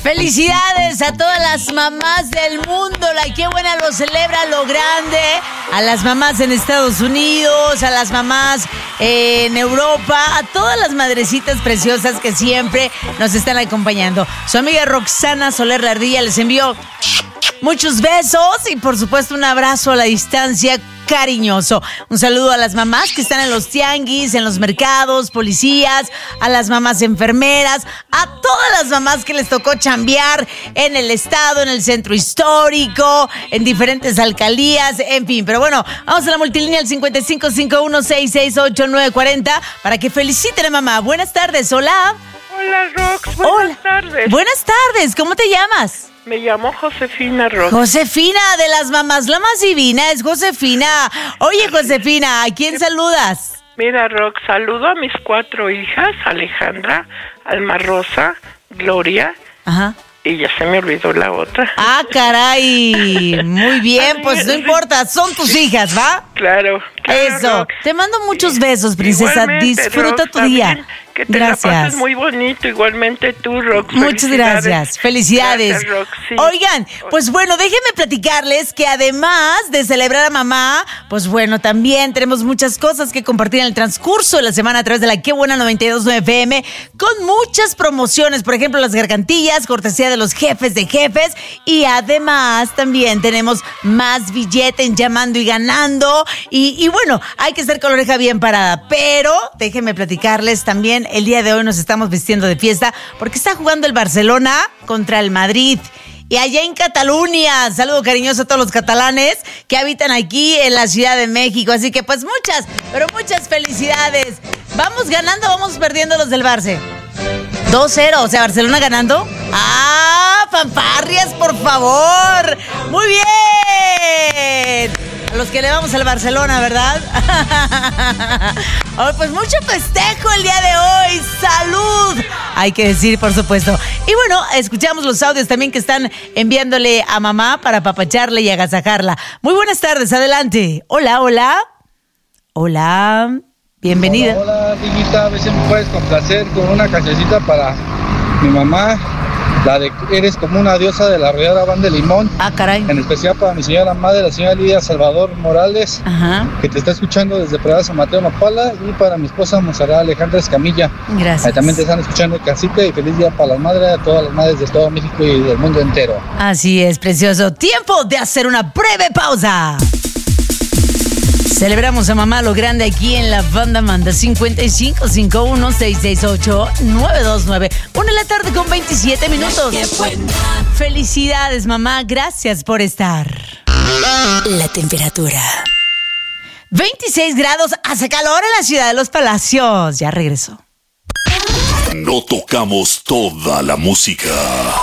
Felicidades a todas las mamás del mundo. La Qué Buena lo celebra lo grande. A las mamás en Estados Unidos, a las mamás en Europa, a todas las madrecitas preciosas que siempre nos están acompañando. Su amiga Roxana Soler La Ardilla les envió muchos besos y por supuesto un abrazo a la distancia cariñoso. Un saludo a las mamás que están en los tianguis, en los mercados, policías, a las mamás enfermeras, a todas las mamás que les tocó chambear en el estado, en el centro histórico, en diferentes alcaldías, en fin. Pero bueno, vamos a la multilínea al 5551668940 para que feliciten a mamá. Buenas tardes, hola. Hola, Rox, buenas tardes. Buenas tardes, ¿cómo te llamas? Me llamo Josefina, Rox. Josefina, de las mamás, la más divina es Josefina. Oye, Josefina, ¿a quién saludas? Mira, Rox, saludo a mis 4 hijas, Alejandra, Alma Rosa, Gloria. Ajá. Y ya se me olvidó la otra. Ah, caray. Muy bien, pues no importa, son tus hijas, ¿va? Claro. Eso. Rox. Te mando muchos besos, princesa. Igualmente, Disfruta Rox, tu día. también, que te la pases muy bonito. Igualmente tú, Rox. Muchas gracias. Felicidades. Gracias, Rox, sí. Oigan, pues bueno, déjenme platicarles que además de celebrar a mamá, pues bueno, también tenemos muchas cosas que compartir en el transcurso de la semana a través de la Qué Buena 92.9 FM con muchas promociones. Por ejemplo, las gargantillas, cortesía de los jefes de jefes. Y además también tenemos más billete en Llamando y Ganando. Y bueno, hay que estar con la oreja bien parada. Pero déjenme platicarles también, el día de hoy nos estamos vistiendo de fiesta porque está jugando el Barcelona contra el Madrid. Y allá en Cataluña, saludo cariñoso a todos los catalanes que habitan aquí en la Ciudad de México. Así que pues muchas, pero muchas felicidades. ¿Vamos ganando o vamos perdiendo los del Barça? 2-0, o sea, Barcelona ganando. ¡Ah, fanfarrias, por favor! ¡Muy bien! A los que le vamos al Barcelona, ¿verdad? Oh, pues mucho festejo el día de hoy. ¡Salud! Hay que decir, por supuesto. Y bueno, escuchamos los audios también que están enviándole a mamá para apapacharle y agasajarla. Muy buenas tardes, adelante. Hola, hola. Hola. Bienvenida. Hola, Diguita, a ver si me puedes complacer con una cancioncita para mi mamá, la de Eres como una diosa de la Arrolladora Banda de Limón. Ah, caray. En especial para mi señora madre, la señora Lidia Salvador Morales, Ajá. que te está escuchando desde Prada San Mateo Nopala, y para mi esposa Monserrat Alejandra Escamilla. Gracias. Ahí también te están escuchando en casita, y feliz día para las madres, a todas las madres de todo México y del mundo entero. Así es, precioso. Tiempo de hacer una breve pausa. Celebramos a mamá lo grande aquí en la banda Manda 5551668929. 1 de la tarde con 27 minutos. Felicidades, mamá. Gracias por estar. La temperatura. 26 grados. Hace calor en la ciudad de los Palacios. Ya regresó. No tocamos toda la música.